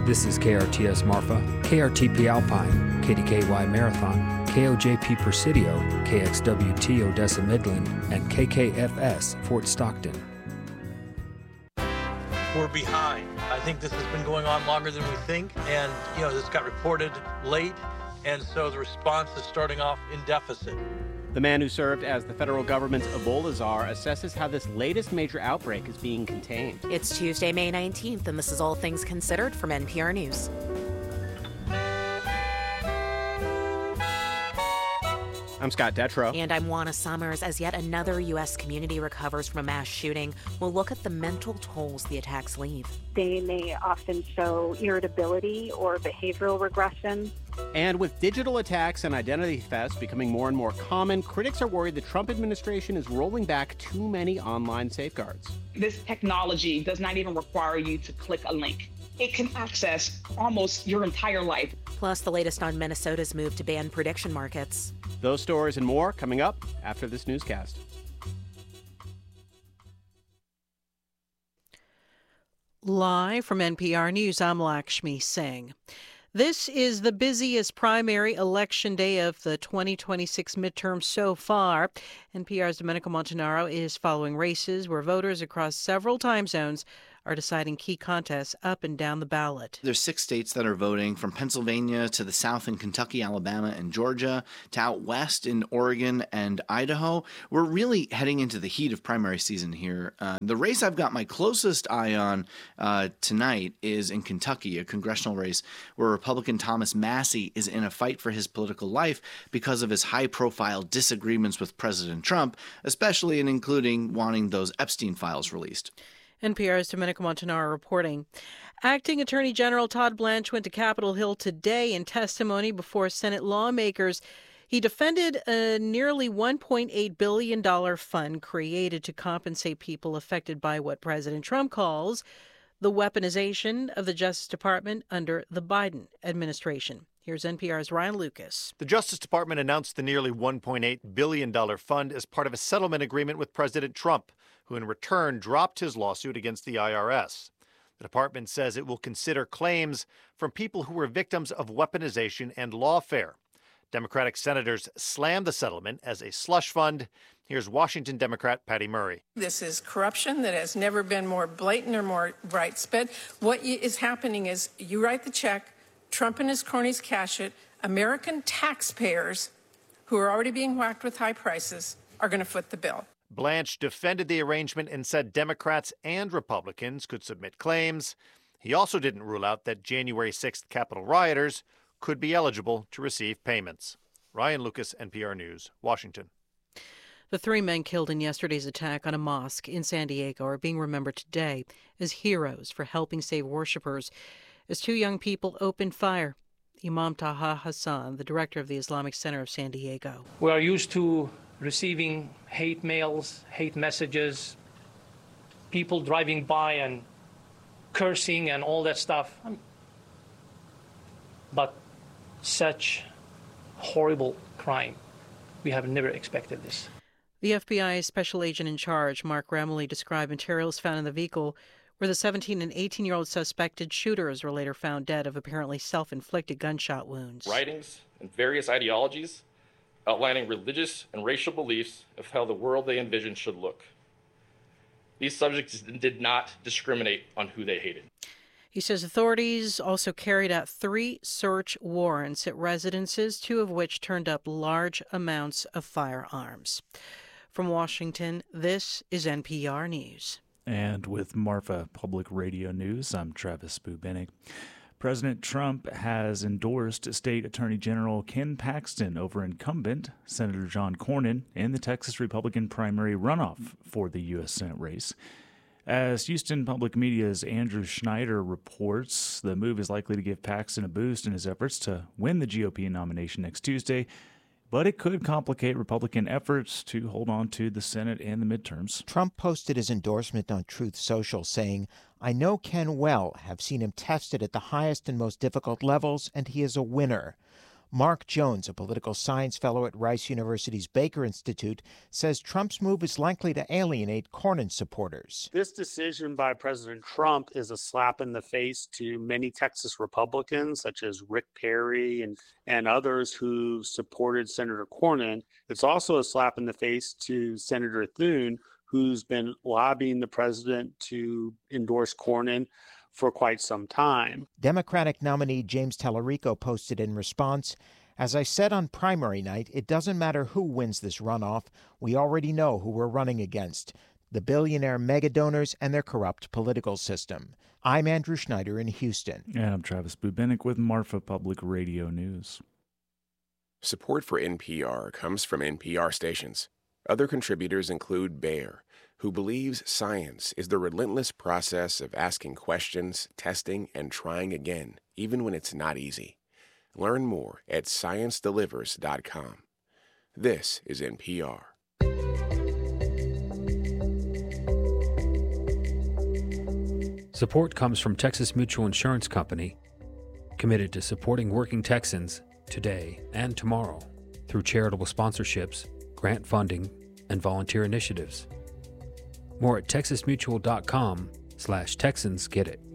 This is KRTS Marfa, KRTP Alpine, KDKY Marathon, KOJP Presidio, KXWT Odessa Midland, and KKFS Fort Stockton. We're behind. I think this has been going on longer than we think, and this got reported late, and so the response is starting off in deficit. The man who served as the federal government's Ebola czar assesses how this latest major outbreak is being contained. It's Tuesday, May 19th, and this is All Things Considered from NPR News. I'm Scott Detrow. And I'm Juana Summers. As yet another U.S. community recovers from a mass shooting, we'll look at the mental tolls the attacks leave. They may often show irritability or behavioral regression. And with digital attacks and identity thefts becoming more and more common, critics are worried the Trump administration is rolling back too many online safeguards. This technology does not even require you to click a link. It can access almost your entire life. Plus, the latest on Minnesota's move to ban prediction markets. Those stories and more coming up after this newscast. Live from NPR News, I'm Lakshmi Singh. This is the busiest primary election day of the 2026 midterm so far. NPR's Domenico Montanaro is following races where voters across several time zones are deciding key contests up and down the ballot. There's 6 states that are voting, from Pennsylvania to the south in Kentucky, Alabama, and Georgia, to out west in Oregon and Idaho. We're really heading into the heat of primary season here. The race I've got my closest eye on tonight is in Kentucky, a congressional race where Republican Thomas Massie is in a fight for his political life because of his high-profile disagreements with President Trump, especially in including wanting those Epstein files released. NPR's Domenico Montanaro reporting. Acting Attorney General Todd Blanche went to Capitol Hill today in testimony before Senate lawmakers. He defended a nearly $1.8 billion fund created to compensate people affected by what President Trump calls the weaponization of the Justice Department under the Biden administration. Here's NPR's Ryan Lucas. The Justice Department announced the nearly $1.8 billion fund as part of a settlement agreement with President Trump, who in return dropped his lawsuit against the IRS. The department says it will consider claims from people who were victims of weaponization and lawfare. Democratic senators slammed the settlement as a slush fund. Here's Washington Democrat Patty Murray. This is corruption that has never been more blatant or more widespread. What is happening is you write the check, Trump and his cronies cash it. American taxpayers, who are already being whacked with high prices, are going to foot the bill. Blanche defended the arrangement and said Democrats and Republicans could submit claims. He also didn't rule out that January 6th Capitol rioters could be eligible to receive payments. Ryan Lucas, NPR News, Washington. The 3 men killed in yesterday's attack on a mosque in San Diego are being remembered today as heroes for helping save worshipers as 2 young people opened fire. Imam Taha Hassan, the director of the Islamic Center of San Diego. We are used to receiving hate mails, hate messages, people driving by and cursing and all that stuff. But such horrible crime, we have never expected this. The FBI's special agent in charge, Mark Remley, described materials found in the vehicle where the 17 and 18-year-old suspected shooters were later found dead of apparently self-inflicted gunshot wounds. Writings and various ideologies outlining religious and racial beliefs of how the world they envisioned should look. These subjects did not discriminate on who they hated. He says authorities also carried out 3 search warrants at residences, 2 of which turned up large amounts of firearms. From Washington, this is NPR News. And with Marfa Public Radio News, I'm Travis Bubenik. President Trump has endorsed State Attorney General Ken Paxton over incumbent Senator John Cornyn in the Texas Republican primary runoff for the U.S. Senate race. As Houston Public Media's Andrew Schneider reports, the move is likely to give Paxton a boost in his efforts to win the GOP nomination next Tuesday, but it could complicate Republican efforts to hold on to the Senate and the midterms. Trump posted his endorsement on Truth Social, saying, "I know Ken well, have seen him tested at the highest and most difficult levels, and he is a winner." Mark Jones, a political science fellow at Rice University's Baker Institute, says Trump's move is likely to alienate Cornyn supporters. This decision by President Trump is a slap in the face to many Texas Republicans, such as Rick Perry and others who supported Senator Cornyn. It's also a slap in the face to Senator Thune, who's been lobbying the president to endorse Cornyn for quite some time. Democratic nominee James Tallarico posted in response, "As I said on primary night, it doesn't matter who wins this runoff. We already know who we're running against. The billionaire mega donors and their corrupt political system." I'm Andrew Schneider in Houston. And I'm Travis Bubenik with Marfa Public Radio News. Support for NPR comes from NPR stations. Other contributors include Bayer, who believes science is the relentless process of asking questions, testing, and trying again, even when it's not easy. Learn more at ScienceDelivers.com. This is NPR. Support comes from Texas Mutual Insurance Company, committed to supporting working Texans today and tomorrow through charitable sponsorships, grant funding, and volunteer initiatives. More at texasmutual.com/TexansGetIt.